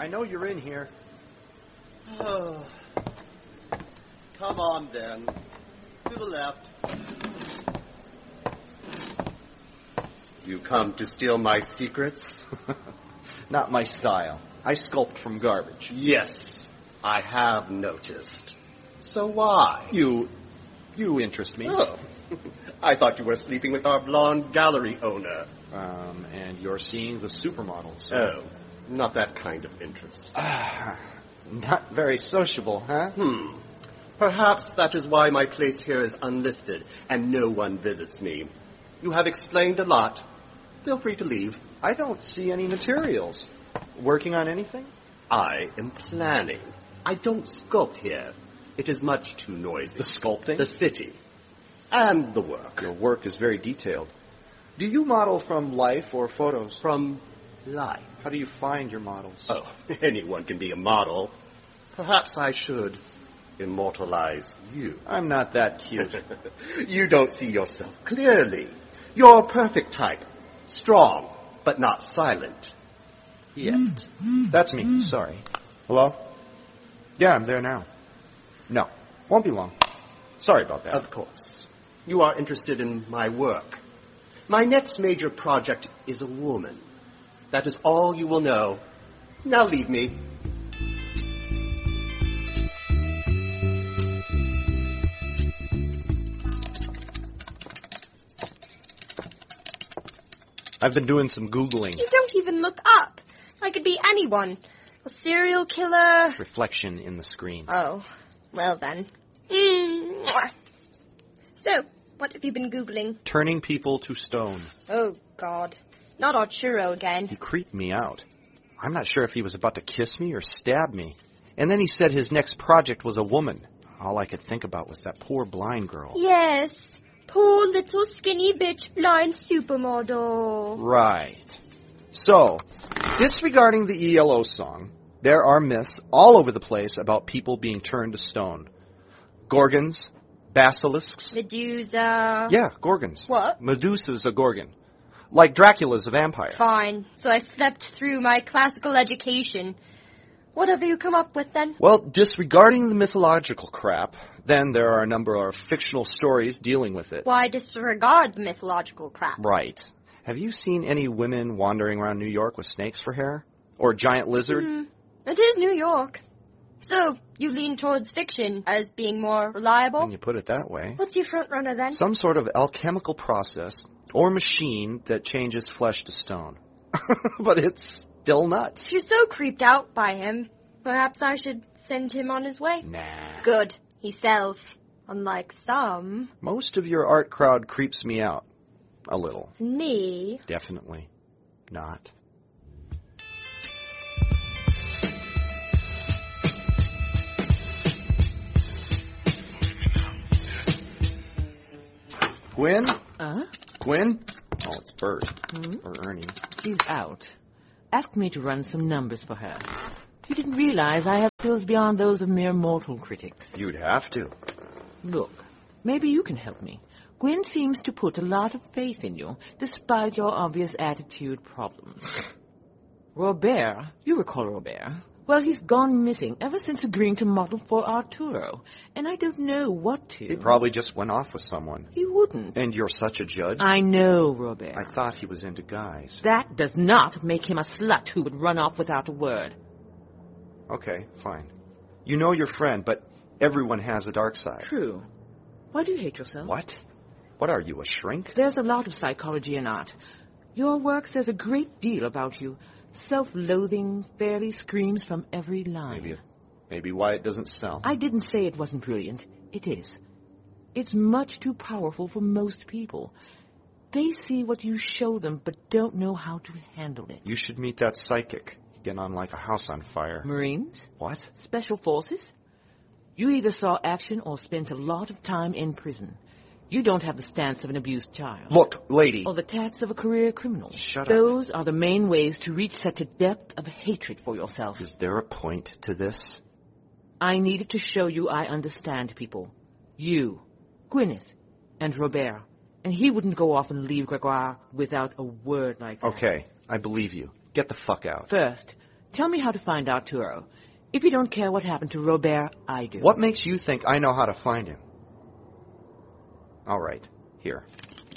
I know you're in here. Oh. Come on, then. To the left. You come to steal my secrets? Not my style. I sculpt from garbage. Yes, I have noticed. So why? You interest me. Oh, I thought you were sleeping with our blonde gallery owner. And you're seeing the supermodels. Oh, not that kind of interest. Not very sociable, huh? Perhaps that is why my place here is unlisted and no one visits me. You have explained a lot. Feel free to leave. I don't see any materials. Working on anything? I am planning. I don't sculpt here. It is much too noisy. The sculpting? The city. And the work. Your work is very detailed. Do you model from life or photos? From life. How do you find your models? Oh, anyone can be a model. Perhaps I should immortalize you. I'm not that cute. You don't see yourself clearly. You're a perfect type. Strong, but not silent. Yet. That's me. Sorry. Hello? Yeah, I'm there now. No, won't be long. Sorry about that. Of course. You are interested in my work. My next major project is a woman. That is all you will know. Now leave me. I've been doing some Googling. You don't even look up. I could be anyone. A serial killer. Reflection in the screen. Oh, well then. So, what have you been Googling? Turning people to stone. Oh, God. Not Arturo again. He creeped me out. I'm not sure if he was about to kiss me or stab me. And then he said his next project was a woman. All I could think about was that poor blind girl. Yes. Poor little skinny bitch blind supermodel. Right. So, disregarding the ELO song, there are myths all over the place about people being turned to stone. Gorgons, basilisks. Medusa. Yeah, Gorgons. What? Medusa's a Gorgon. Like Dracula's a vampire. Fine. So I slept through my classical education. What have you come up with then? Well, disregarding the mythological crap, then there are a number of fictional stories dealing with it. Why disregard the mythological crap? Right. Have you seen any women wandering around New York with snakes for hair? Or a giant lizard? It is New York. So, you lean towards fiction as being more reliable? When you put it that way. What's your front runner then? Some sort of alchemical process or machine that changes flesh to stone. But it's still nuts. If you're so creeped out by him, perhaps I should send him on his way. Nah. Good. He sells. Unlike some. Most of your art crowd creeps me out. A little. Me? Definitely not. Gwen? Gwen? Oh, it's Bert. Or Ernie. She's out. Asked me to run some numbers for her. You didn't realize I have skills beyond those of mere mortal critics. You'd have to. Look, maybe you can help me. Gwen seems to put a lot of faith in you, despite your obvious attitude problems. Robert, you recall Robert? Well, he's gone missing ever since agreeing to model for Arturo, and I don't know what to. He probably just went off with someone. He wouldn't. And you're such a judge? I know, Robert. I thought he was into guys. That does not make him a slut who would run off without a word. Okay, fine. You know your friend, but everyone has a dark side. True. Why do you hate yourself? What? What are you, a shrink? There's a lot of psychology in art. Your work says a great deal about you. Self-loathing fairly screams from every line. Maybe why it doesn't sell. I didn't say it wasn't brilliant. It is. It's much too powerful for most people. They see what you show them, but don't know how to handle it. You should meet that psychic. Get on like a house on fire. Marines? What? Special forces? You either saw action or spent a lot of time in prison. You don't have the stance of an abused child. Look, lady. Or the tats of a career criminal. Shut up. Those are the main ways to reach such a depth of hatred for yourself. Is there a point to this? I needed to show you I understand people. You, Gwyneth, and Robert. And he wouldn't go off and leave Gregoire without a word like that. Okay, I believe you. Get the fuck out. First, Tell me how to find Arturo. If you don't care what happened to Robert, I do. What makes you think I know how to find him? All right, here.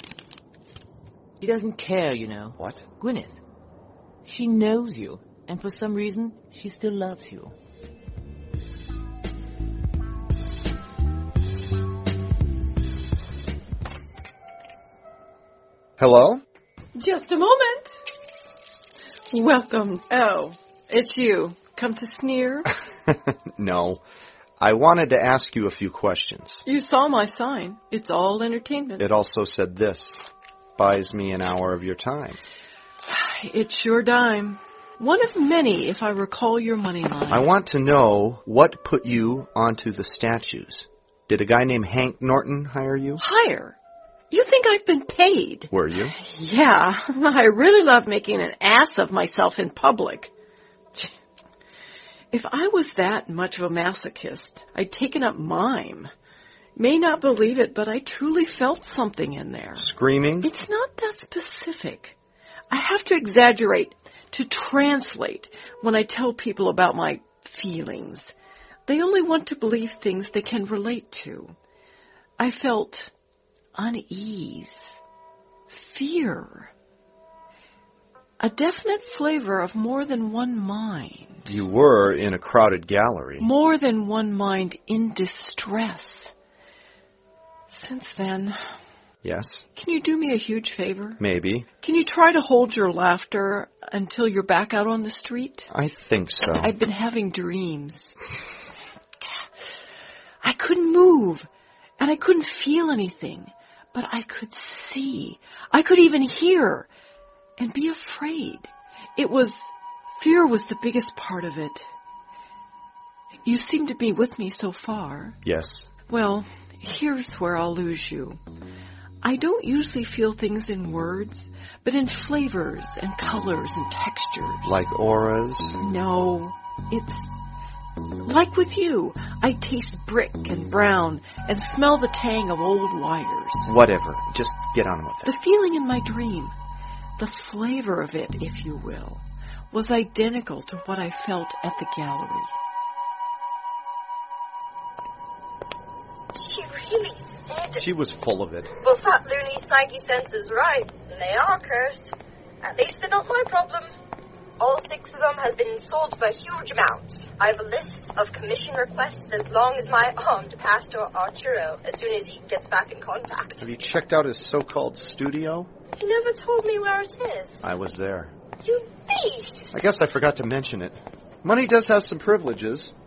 He doesn't care, you know. What? Gwyneth. She knows you, and for some reason, she still loves you. Hello? Just a moment. Welcome. Oh, it's you. Come to sneer? No. I wanted to ask you a few questions. You saw my sign. It's all entertainment. It also said this. Buys me an hour of your time. It's your dime. One of many, if I recall your money line. I want to know what put you onto the statues. Did a guy named Hank Norton hire you? Hire? You think I've been paid? Were you? Yeah, I really love making an ass of myself in public. If I was that much of a masochist, I'd taken up mime. May not believe it, but I truly felt something in there. Screaming? It's not that specific. I have to exaggerate to translate when I tell people about my feelings. They only want to believe things they can relate to. I felt unease, fear, a definite flavor of more than one mind. You were in a crowded gallery. More than one mind in distress. Since then... Yes? Can you do me a huge favor? Maybe. Can you try to hold your laughter until you're back out on the street? I think so. I've been having dreams. I couldn't move, and I couldn't feel anything, but I could see. I could even hear and be afraid. Fear was the biggest part of it. You seem to be with me so far. Yes. Well, here's where I'll lose you. I don't usually feel things in words, but in flavors and colors and textures. Like auras? No, it's like with you. I taste brick and brown and smell the tang of old wires. Whatever. Just get on with The it. feeling in my dream, the flavor of it, if you will, was identical to what I felt at the gallery. She really said... She was full of it. Well, Fat Looney's psyche sense is right. They are cursed. At least they're not my problem. All 6 of them has been sold for huge amounts. I have a list of commission requests as long as my arm to pass to Arturo as soon as he gets back in contact. Have you checked out his so-called studio? He never told me where it is. I was there. You beast! I guess I forgot to mention it. Money does have some privileges.